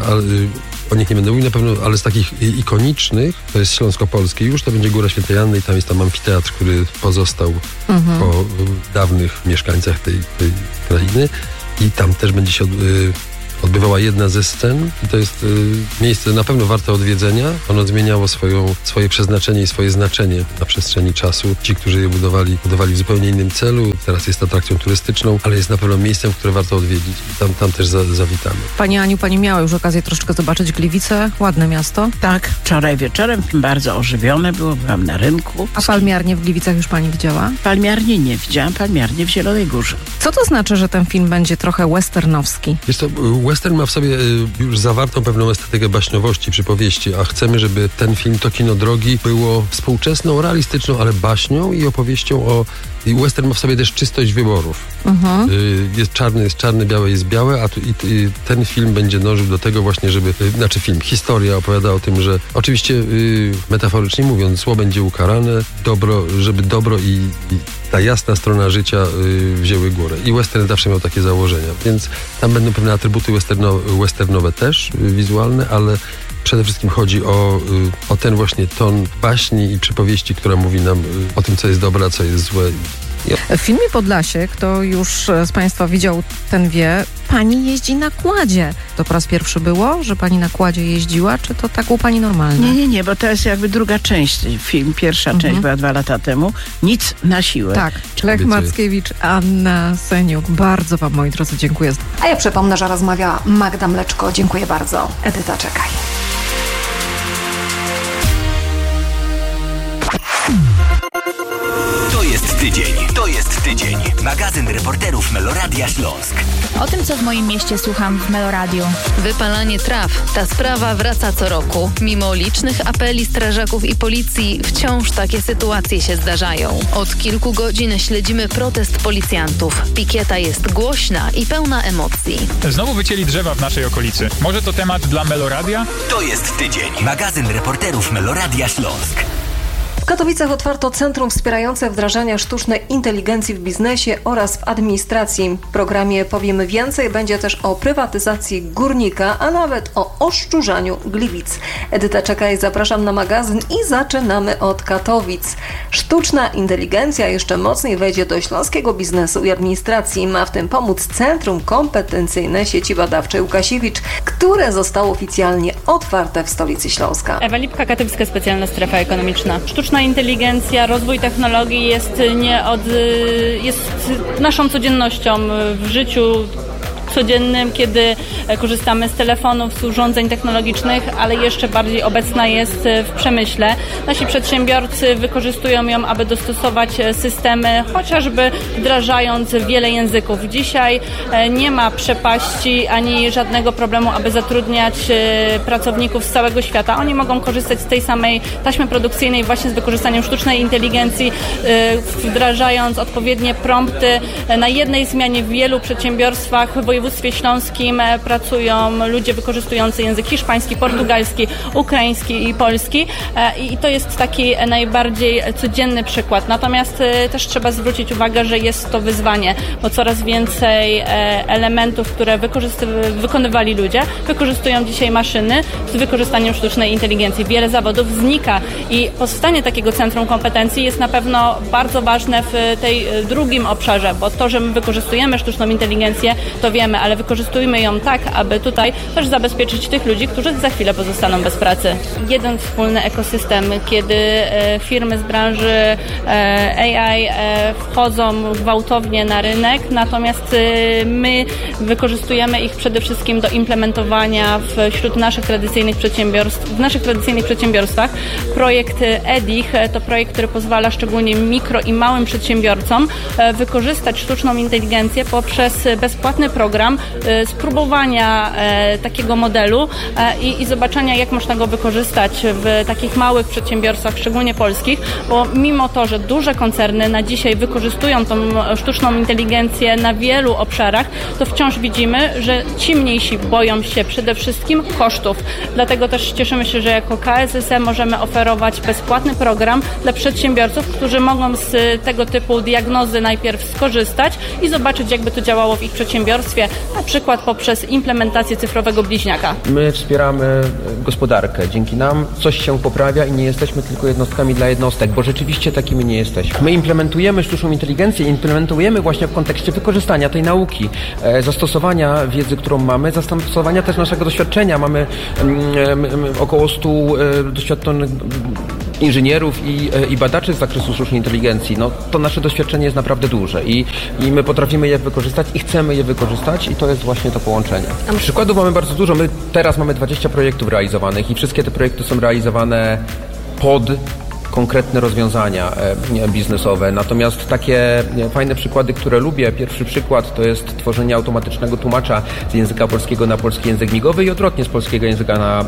[SPEAKER 14] o nich nie będę mówił na pewno, ale z takich ikonicznych, to jest Śląsko-Polskie już, to będzie Góra Świętej Anny i tam jest tam amfiteatr, który pozostał po dawnych mieszkańcach tej krainy i tam też będzie się odbywała jedna ze scen i to jest miejsce na pewno warte odwiedzenia. Ono zmieniało swoje przeznaczenie i swoje znaczenie na przestrzeni czasu. Ci, którzy je budowali w zupełnie innym celu. Teraz jest atrakcją turystyczną, ale jest na pewno miejscem, które warto odwiedzić. I tam też zawitamy.
[SPEAKER 12] Pani Aniu, pani miała już okazję troszeczkę zobaczyć Gliwice. Ładne miasto.
[SPEAKER 13] Tak, wczoraj wieczorem bardzo ożywione było, byłam na rynku.
[SPEAKER 12] A palmiarnię w Gliwicach już pani widziała?
[SPEAKER 13] Palmiarnię nie widziałam, palmiarnię w Zielonej Górze.
[SPEAKER 12] Co to znaczy, że ten film będzie trochę westernowski?
[SPEAKER 14] Jest to western ma w sobie już zawartą pewną estetykę baśniowości, przypowieści, a chcemy, żeby ten film, to kino drogi, było współczesną, realistyczną, ale baśnią i opowieścią o... I western ma w sobie też czystość wyborów. Jest czarny, białe jest białe, a ten film będzie dążył do tego właśnie, historia opowiada o tym, że oczywiście metaforycznie mówiąc, zło będzie ukarane, żeby dobro i ta jasna strona życia wzięły górę. I western zawsze miał takie założenia, więc tam będą pewne atrybuty westernowe też, wizualne, ale przede wszystkim chodzi o ten właśnie ton baśni i przypowieści, która mówi nam o tym, co jest dobre, a co jest złe.
[SPEAKER 12] W filmie Podlasie, kto już z państwa widział, ten wie, pani jeździ na kładzie. To po raz pierwszy było, że pani na kładzie jeździła, czy to tak u pani normalne?
[SPEAKER 13] Nie, bo to jest jakby druga część film. Pierwsza część była 2 lata temu. Nic na siłę.
[SPEAKER 12] Tak, Lech Mackiewicz, Anna Seniuk. Bardzo wam, moi drodzy, dziękuję.
[SPEAKER 4] A ja przypomnę, że rozmawiała Magda Mleczko. Dziękuję bardzo. Edyta, czekaj.
[SPEAKER 1] To jest tydzień. tydzień. Magazyn reporterów Meloradia Śląsk.
[SPEAKER 15] O tym, co w moim mieście słucham w Meloradiu.
[SPEAKER 3] Wypalanie traw. Ta sprawa wraca co roku. Mimo licznych apeli strażaków i policji, wciąż takie sytuacje się zdarzają. Od kilku godzin śledzimy protest policjantów. Pikieta jest głośna i pełna emocji.
[SPEAKER 16] Znowu wycięli drzewa w naszej okolicy. Może to temat dla Meloradia?
[SPEAKER 1] To jest tydzień. Magazyn reporterów Meloradia Śląsk.
[SPEAKER 4] W Katowicach otwarto centrum wspierające wdrażanie sztucznej inteligencji w biznesie oraz w administracji. W programie Powiemy Więcej będzie też o prywatyzacji górnika, a nawet o oszczurzaniu Gliwic. Edyta Czekaj, zapraszam na magazyn i zaczynamy od Katowic. Sztuczna inteligencja jeszcze mocniej wejdzie do śląskiego biznesu i administracji. Ma w tym pomóc Centrum Kompetencyjne Sieci Badawczej Łukasiewicz, które zostało oficjalnie otwarte w stolicy Śląska.
[SPEAKER 17] Ewa Lipka, Katowicka Specjalna Strefa Ekonomiczna. Sztuczna inteligencja, rozwój technologii jest naszą codziennością w życiu codziennym, kiedy korzystamy z telefonów, z urządzeń technologicznych, ale jeszcze bardziej obecna jest w przemyśle. Nasi przedsiębiorcy wykorzystują ją, aby dostosować systemy, chociażby wdrażając wiele języków. Dzisiaj nie ma przepaści ani żadnego problemu, aby zatrudniać pracowników z całego świata. Oni mogą korzystać z tej samej taśmy produkcyjnej właśnie z wykorzystaniem sztucznej inteligencji, wdrażając odpowiednie prompty. Na jednej zmianie w wielu przedsiębiorstwach w województwie śląskim pracują ludzie wykorzystujący język hiszpański, portugalski, ukraiński i polski i to jest taki najbardziej codzienny przykład. Natomiast też trzeba zwrócić uwagę, że jest to wyzwanie, bo coraz więcej elementów, które wykonywali ludzie, wykorzystują dzisiaj maszyny z wykorzystaniem sztucznej inteligencji. Wiele zawodów znika i powstanie takiego centrum kompetencji jest na pewno bardzo ważne w tej drugim obszarze, bo to, że my wykorzystujemy sztuczną inteligencję, to wiemy, ale wykorzystujmy ją tak, aby tutaj też zabezpieczyć tych ludzi, którzy za chwilę pozostaną bez pracy. Jeden wspólny ekosystem, kiedy firmy z branży AI wchodzą gwałtownie na rynek, natomiast my wykorzystujemy ich przede wszystkim do implementowania wśród naszych tradycyjnych przedsiębiorstwach. Projekt EDIH to projekt, który pozwala szczególnie mikro i małym przedsiębiorcom wykorzystać sztuczną inteligencję poprzez bezpłatny program spróbowania takiego modelu i zobaczenia, jak można go wykorzystać w takich małych przedsiębiorstwach, szczególnie polskich, bo mimo to, że duże koncerny na dzisiaj wykorzystują tą sztuczną inteligencję na wielu obszarach, to wciąż widzimy, że ci mniejsi boją się przede wszystkim kosztów. Dlatego też cieszymy się, że jako KSSE możemy oferować bezpłatny program dla przedsiębiorców, którzy mogą z tego typu diagnozy najpierw skorzystać i zobaczyć, jakby to działało w ich przedsiębiorstwie, na przykład poprzez implementację cyfrowego bliźniaka.
[SPEAKER 18] My wspieramy gospodarkę. Dzięki nam coś się poprawia i nie jesteśmy tylko jednostkami dla jednostek, bo rzeczywiście takimi nie jesteśmy. My implementujemy sztuczną inteligencję, implementujemy właśnie w kontekście wykorzystania tej nauki, zastosowania wiedzy, którą mamy, zastosowania też naszego doświadczenia. Mamy około 100 doświadczonych inżynierów i badaczy z zakresu sztucznej inteligencji. No, to nasze doświadczenie jest naprawdę duże i my potrafimy je wykorzystać i chcemy je wykorzystać i to jest właśnie to połączenie. Przykładów mamy bardzo dużo. My teraz mamy 20 projektów realizowanych i wszystkie te projekty są realizowane pod konkretne rozwiązania biznesowe. Natomiast takie fajne przykłady, które lubię, pierwszy przykład to jest tworzenie automatycznego tłumacza z języka polskiego na polski język migowy i odwrotnie z polskiego języka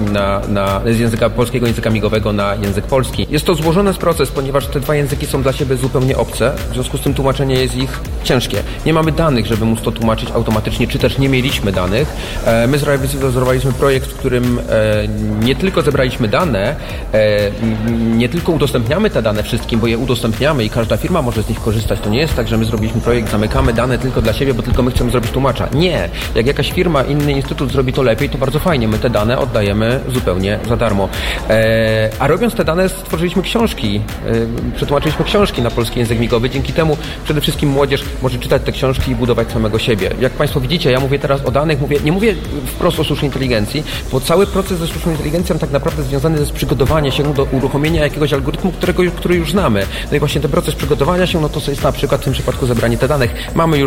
[SPEAKER 18] z języka polskiego języka migowego na język polski. Jest to złożony proces, ponieważ te dwa języki są dla siebie zupełnie obce, w związku z tym tłumaczenie jest ich ciężkie. Nie mamy danych, żeby móc to tłumaczyć automatycznie, czy też nie mieliśmy danych. My zrealizowaliśmy projekt, w którym nie tylko zebraliśmy dane, nie tylko udostępniamy te dane wszystkim, bo je udostępniamy i każda firma może z nich korzystać. To nie jest tak, że my zrobiliśmy projekt, zamykamy dane tylko dla siebie, bo tylko my chcemy zrobić tłumacza. Nie. Jak jakaś firma, inny instytut zrobi to lepiej, to bardzo fajnie. My te dane oddajemy zupełnie za darmo. A robiąc te dane stworzyliśmy książki, przetłumaczyliśmy książki na polski język migowy. Dzięki temu przede wszystkim młodzież może czytać te książki i budować samego siebie. Jak Państwo widzicie, ja mówię teraz o danych, nie mówię wprost o sztucznej inteligencji, bo cały proces ze sztuczną inteligencją tak naprawdę związany jest z przygotowaniem się do uruchomienia jakiegoś algorytmu, który już znamy. No i właśnie ten proces przygotowania się, no to jest na przykład w tym przypadku zebranie tych danych.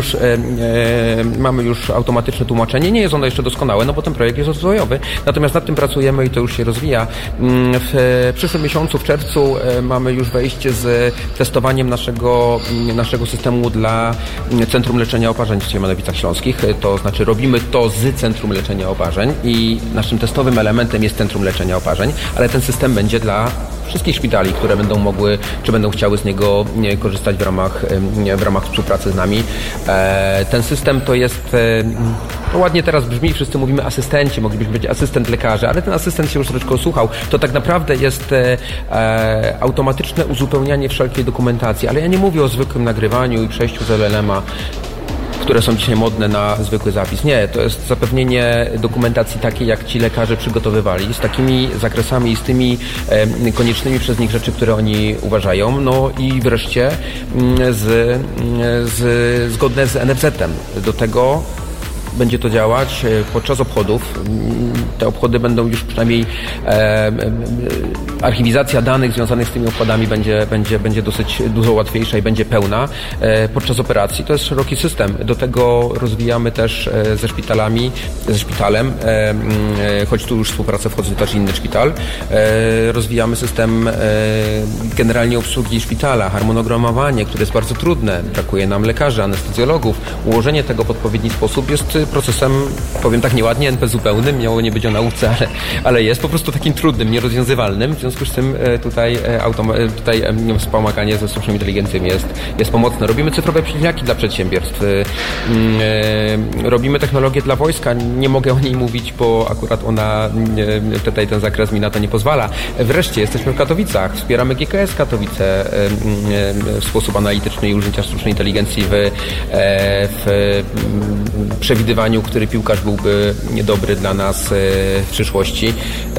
[SPEAKER 18] Mamy już automatyczne tłumaczenie, nie jest ono jeszcze doskonałe, no bo ten projekt jest rozwojowy, natomiast nad tym pracujemy i to już się rozwija. W przyszłym miesiącu, w czerwcu, mamy już wejście z testowaniem naszego systemu dla Centrum Leczenia Oparzeń w Siemianowicach Śląskich. To znaczy robimy to z Centrum Leczenia Oparzeń i naszym testowym elementem jest Centrum Leczenia Oparzeń, ale ten system będzie dla wszystkich szpitali, które będą mogły, czy będą chciały z niego korzystać w ramach współpracy z nami. Ten system to jest, to ładnie teraz brzmi, wszyscy mówimy asystenci, moglibyśmy być asystent lekarzy, ale ten asystent się już troszeczkę osłuchał. To tak naprawdę jest automatyczne uzupełnianie wszelkiej dokumentacji, ale ja nie mówię o zwykłym nagrywaniu i przejściu z LLM-a, które są dzisiaj modne na zwykły zapis. Nie, to jest zapewnienie dokumentacji takiej, jak ci lekarze przygotowywali, z takimi zakresami i z tymi koniecznymi przez nich rzeczy, które oni uważają. No i wreszcie zgodne z NFZ-em. Do tego będzie to działać podczas obchodów. Te obchody będą już przynajmniej archiwizacja danych związanych z tymi obchodami będzie dosyć dużo łatwiejsza i będzie pełna podczas operacji. To jest szeroki system. Do tego rozwijamy też ze szpitalem, choć tu już współpracę wchodzi też inny szpital. Rozwijamy system generalnie obsługi szpitala, harmonogramowanie, które jest bardzo trudne. Brakuje nam lekarzy, anestezjologów. Ułożenie tego w odpowiedni sposób jest procesem, powiem tak nieładnie, NP-zupełnym, miało nie być o nauce, ale jest po prostu takim trudnym, nierozwiązywalnym. W związku z tym tutaj wspomaganie ze sztuczną inteligencją jest pomocne. Robimy cyfrowe pilniaki dla przedsiębiorstw. Robimy technologię dla wojska. Nie mogę o niej mówić, bo akurat tutaj ten zakres mi na to nie pozwala. Wreszcie jesteśmy w Katowicach. Wspieramy GKS Katowice w sposób analityczny i użycia sztucznej inteligencji w przewidywaniu, który piłkarz byłby niedobry dla nas w przyszłości.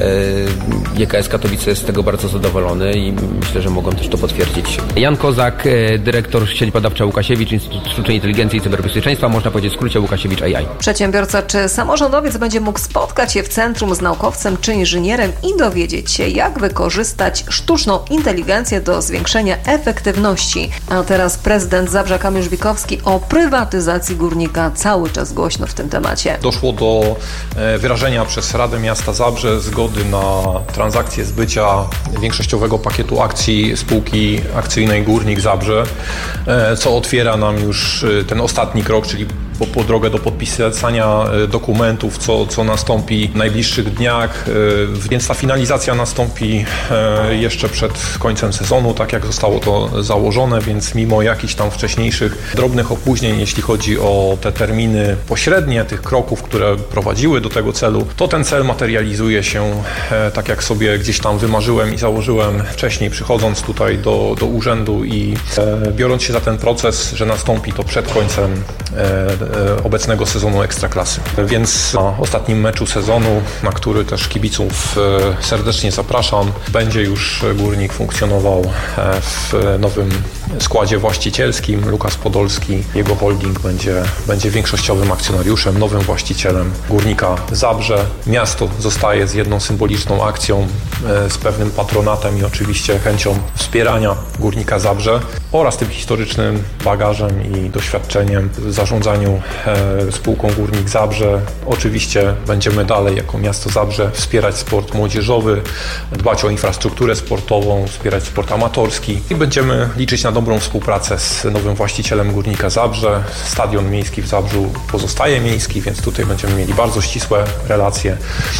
[SPEAKER 18] GKS Katowice jest z tego bardzo zadowolony i myślę, że mogą też to potwierdzić. Jan Kozak, dyrektor sieci badawcza Łukasiewicz, Instytut Sztucznej Inteligencji i Cyberbezpieczeństwa, można powiedzieć w skrócie Łukasiewicz AI.
[SPEAKER 4] Przedsiębiorca czy samorządowiec będzie mógł spotkać się w centrum z naukowcem czy inżynierem i dowiedzieć się, jak wykorzystać sztuczną inteligencję do zwiększenia efektywności. A teraz prezydent Zabrza Kamil Żbikowski o prywatyzacji górnika. Cały czas głośno w tym temacie.
[SPEAKER 19] Doszło do wyrażenia przez Radę Miasta Zabrze zgody na transakcję zbycia większościowego pakietu akcji spółki akcyjnej Górnik Zabrze, co otwiera nam już ten ostatni krok, czyli po drogę do podpisania dokumentów, co nastąpi w najbliższych dniach, więc ta finalizacja nastąpi jeszcze przed końcem sezonu, tak jak zostało to założone, więc mimo jakichś tam wcześniejszych drobnych opóźnień, jeśli chodzi o te terminy pośrednie tych kroków, które prowadziły do tego celu, to ten cel materializuje się tak jak sobie gdzieś tam wymarzyłem i założyłem wcześniej, przychodząc tutaj do urzędu i biorąc się za ten proces, że nastąpi to przed końcem obecnego sezonu Ekstraklasy. Więc na ostatnim meczu sezonu, na który też kibiców serdecznie zapraszam, będzie już Górnik funkcjonował w nowym składzie właścicielskim. Lukas Podolski, jego holding będzie większościowym akcjonariuszem, nowym właścicielem Górnika Zabrze. Miasto zostaje z jedną symboliczną akcją, z pewnym patronatem i oczywiście chęcią wspierania Górnika Zabrze oraz tym historycznym bagażem i doświadczeniem w zarządzaniu spółką Górnik Zabrze. Oczywiście będziemy dalej jako miasto Zabrze wspierać sport młodzieżowy, dbać o infrastrukturę sportową, wspierać sport amatorski i będziemy liczyć na dobrą współpracę z nowym właścicielem Górnika Zabrze. Stadion miejski w Zabrzu pozostaje miejski, więc tutaj będziemy mieli bardzo ścisłe relacje,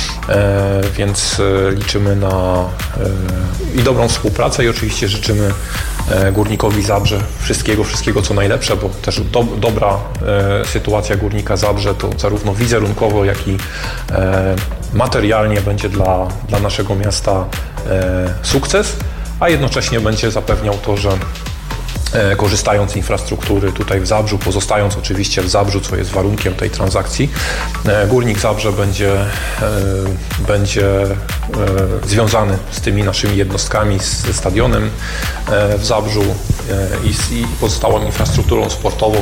[SPEAKER 19] więc liczymy na i dobrą współpracę i oczywiście życzymy Górnikowi Zabrze wszystkiego co najlepsze, bo też dobra sytuacja Górnika Zabrze to zarówno wizerunkowo, jak i materialnie będzie dla naszego miasta sukces, a jednocześnie będzie zapewniał to, że korzystając z infrastruktury tutaj w Zabrzu, pozostając oczywiście w Zabrzu, co jest warunkiem tej transakcji, Górnik Zabrze będzie związany z tymi naszymi jednostkami, ze stadionem w Zabrzu, i pozostałą infrastrukturą sportową,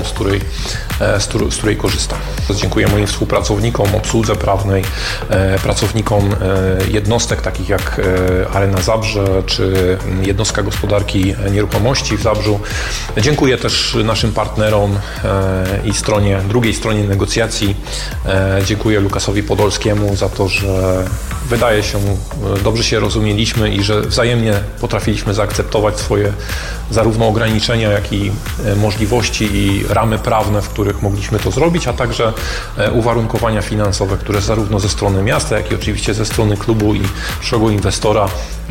[SPEAKER 19] z której korzystam. Dziękuję moim współpracownikom, obsłudze prawnej, pracownikom jednostek takich jak Arena Zabrze czy Jednostka Gospodarki Nieruchomości w Zabrzu. Dziękuję też naszym partnerom i drugiej stronie negocjacji. Dziękuję Lukasowi Podolskiemu za to, że wydaje się, dobrze się rozumieliśmy i że wzajemnie potrafiliśmy zaakceptować swoje zarówno ograniczenia, jak i możliwości i ramy prawne, w których mogliśmy to zrobić, a także uwarunkowania finansowe, które zarówno ze strony miasta, jak i oczywiście ze strony klubu i przyszłego inwestora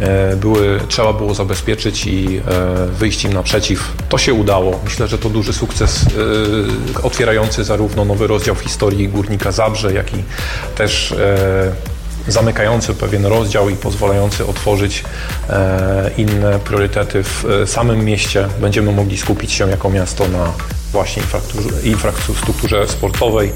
[SPEAKER 19] trzeba było zabezpieczyć i wyjść im naprzeciw. To się udało. Myślę, że to duży sukces otwierający zarówno nowy rozdział w historii Górnika Zabrze, jak i też zamykający pewien rozdział i pozwalający otworzyć inne priorytety w samym mieście. Będziemy mogli skupić się jako miasto na właśnie infrastrukturze sportowej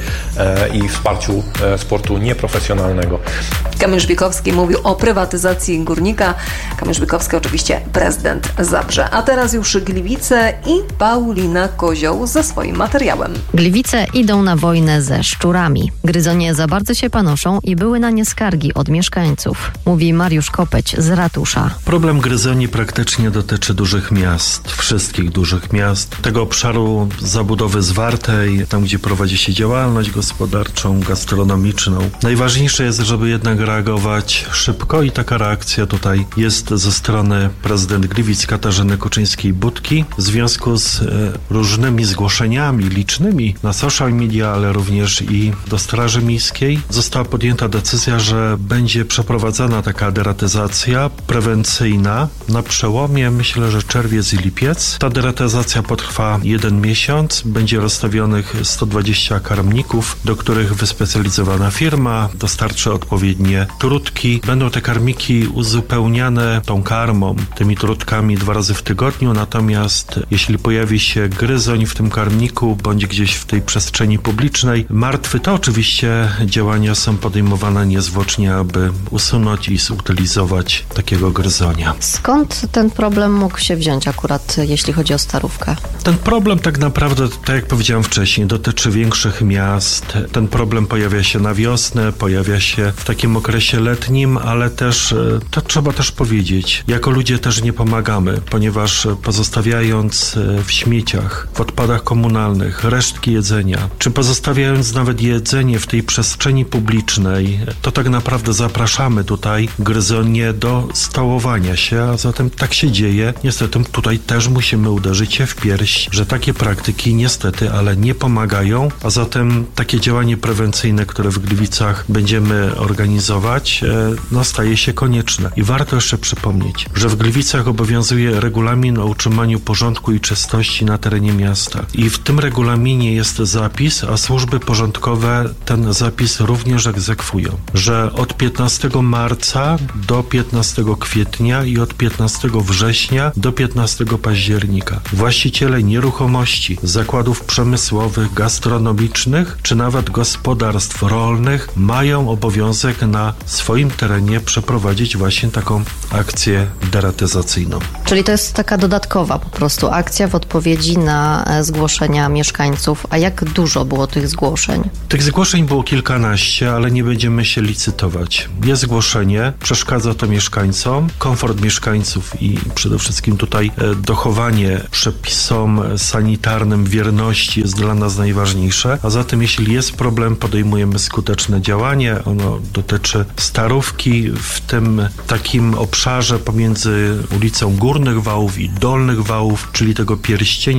[SPEAKER 19] i wsparciu sportu nieprofesjonalnego.
[SPEAKER 4] Kamil Żbikowski mówił o prywatyzacji Górnika. Kamil Żbikowski, oczywiście prezydent Zabrze. A teraz już Gliwice i Paulina Kozioł ze swoim materiałem.
[SPEAKER 10] Gliwice idą na wojnę ze szczurami. Gryzonie za bardzo się panoszą i były na nie skargi od mieszkańców. Mówi Mariusz Kopeć z ratusza.
[SPEAKER 20] Problem gryzoni praktycznie dotyczy dużych miast, wszystkich dużych miast. Tego obszaru zabudowy zwartej, tam gdzie prowadzi się działalność gospodarczą, gastronomiczną. Najważniejsze jest, żeby jednak reagować szybko i taka reakcja tutaj jest ze strony prezydent Gliwic Katarzyny Kuczyńskiej-Budki w związku z różnymi zgłoszeniami licznymi na social media, ale również i do Straży Miejskiej. Została podjęta decyzja, że będzie przeprowadzana taka deratyzacja prewencyjna na przełomie, myślę, że czerwiec i lipiec. Ta deratyzacja potrwa 1 miesiąc. Będzie rozstawionych 120 karmników, do których wyspecjalizowana firma dostarczy odpowiednie trutki. Będą te karmiki uzupełniane tą karmą, tymi trutkami 2 razy w tygodniu, natomiast jeśli pojawi się gryzoń w tym karmniku, bądź gdzieś w tej przestrzeni publicznej martwy, to oczywiście działania są podejmowane niezwłocznie, aby usunąć i zutylizować takiego gryzonia.
[SPEAKER 10] Skąd ten problem mógł się wziąć akurat, jeśli chodzi o Starówkę?
[SPEAKER 20] Ten problem tak naprawdę, tak jak powiedziałem wcześniej, dotyczy większych miast. Ten problem pojawia się na wiosnę, pojawia się w takim okresie letnim, ale też, to trzeba też powiedzieć, jako ludzie też nie pomagamy, ponieważ pozostawiając w śmieciach, w odpadach komunalnych resztki jedzenia, czy pozostawiając nawet jedzenie w tej przestrzeni publicznej, to tak naprawdę zapraszamy tutaj gryzonie do stołowania się, a zatem tak się dzieje. Niestety tutaj też musimy uderzyć się w pierś, że takie praktyki niestety, ale nie pomagają, a zatem takie działanie prewencyjne, które w Gliwicach będziemy organizować, staje się konieczne. I warto jeszcze przypomnieć, że w Gliwicach obowiązuje regulamin o utrzymaniu porządku i czystości na terenie miasta. I w tym regulaminie jest zapis, a służby porządkowe ten zapis również egzekwują, że od 15 marca do 15 kwietnia i od 15 września do 15 października właściciele nieruchomości, zakładów przemysłowych, gastronomicznych, czy nawet gospodarstw rolnych mają obowiązek na swoim terenie przeprowadzić właśnie taką akcję deratyzacyjną.
[SPEAKER 10] Czyli to jest taka dodatkowa po prostu akcja w odpowiedzi na zgłoszenia mieszkańców. A jak dużo było tych zgłoszeń?
[SPEAKER 20] Tych zgłoszeń było kilkanaście, ale nie będziemy się licytować. Jest zgłoszenie, przeszkadza to mieszkańcom, komfort mieszkańców i przede wszystkim tutaj dochowanie przepisom sanitarnym wierności jest dla nas najważniejsze, a zatem jeśli jest problem, podejmujemy skuteczne działanie. Ono dotyczy Starówki w tym takim obszarze pomiędzy ulicą Górnych Wałów i Dolnych Wałów, czyli tego pierścienia